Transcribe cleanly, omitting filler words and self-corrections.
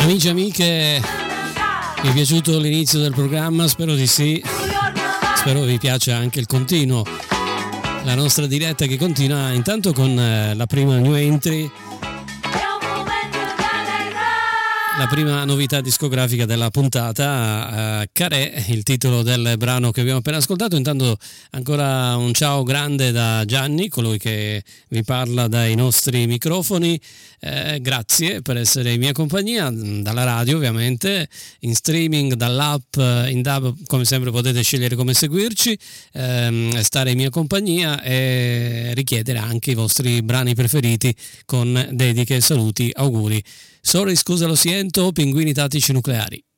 Amici e amiche, vi è piaciuto l'inizio del programma? Spero di sì. Spero vi piaccia anche il continuo. La nostra diretta che continua intanto con la prima new entry, la prima novità discografica della puntata, Carè, il titolo del brano che abbiamo appena ascoltato. Intanto ancora un ciao grande da Gianni, colui che vi parla dai nostri microfoni. Grazie per essere in mia compagnia, dalla radio ovviamente, in streaming, dall'app, in DAB, come sempre potete scegliere come seguirci, stare in mia compagnia e richiedere anche i vostri brani preferiti con dediche, saluti, auguri. Sorry, scusa, lo siento, pinguini tattici nucleari.